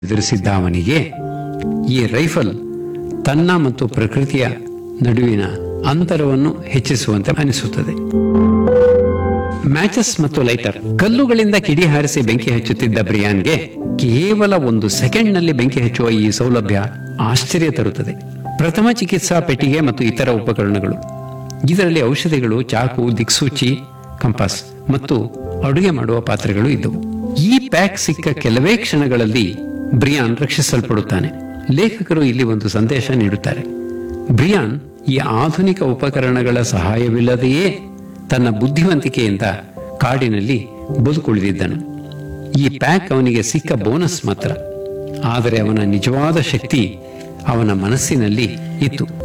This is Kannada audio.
ಎದುರಿಸಿದ್ದ ಅವನಿಗೆ ಈ ರೈಫಲ್ ತನ್ನ ಮತ್ತು ಪ್ರಕೃತಿಯ ನಡುವಿನ ಅಂತರವನ್ನು ಹೆಚ್ಚಿಸುವಂತೆ ಅನಿಸುತ್ತದೆ. ಮ್ಯಾಚಸ್ ಮತ್ತು ಲೈಟರ್. ಕಲ್ಲುಗಳಿಂದ ಕಿಡಿ ಹಾರಿಸಿ ಬೆಂಕಿ ಹಚ್ಚುತ್ತಿದ್ದ ಬ್ರಿಯಾನ್ಗೆ ಕೇವಲ 1 ಸೆಕೆಂಡ್ನಲ್ಲಿ ಬೆಂಕಿ ಹಚ್ಚುವ ಈ ಸೌಲಭ್ಯ ಆಶ್ಚರ್ಯ ತರುತ್ತದೆ. ಪ್ರಥಮ ಚಿಕಿತ್ಸಾ ಪೆಟ್ಟಿಗೆ ಮತ್ತು ಇತರ ಉಪಕರಣಗಳು. ಇದರಲ್ಲಿ ಔಷಧಿಗಳು, ಚಾಕು, ದಿಕ್ಸೂಚಿ, ಕಂಪಾಸ್ ಮತ್ತು ಅಡುಗೆ ಮಾಡುವ ಪಾತ್ರೆಗಳು ಇದ್ದವು. ಈ ಪ್ಯಾಕ್ ಸಿಕ್ಕ ಕೆಲವೇ ಕ್ಷಣಗಳಲ್ಲಿ ಬ್ರಿಯಾನ್ ರಕ್ಷಿಸಲ್ಪಡುತ್ತಾನೆ. ಲೇಖಕರು ಇಲ್ಲಿ ಒಂದು ಸಂದೇಶ ನೀಡುತ್ತಾರೆ. ಬ್ರಿಯಾನ್ ಈ ಆಧುನಿಕ ಉಪಕರಣಗಳ ಸಹಾಯವಿಲ್ಲದೆಯೇ ತನ್ನ ಬುದ್ಧಿವಂತಿಕೆಯಿಂದ ಕಾಡಿನಲ್ಲಿ ಬದುಕುಳಿದಿದ್ದನು. ಈ ಪ್ಯಾಕ್ ಅವನಿಗೆ ಸಿಕ್ಕ ಬೋನಸ್ ಮಾತ್ರ, ಆದರೆ ಅವನ ನಿಜವಾದ ಶಕ್ತಿ ಅವನ ಮನಸ್ಸಿನಲ್ಲಿ ಇತ್ತು.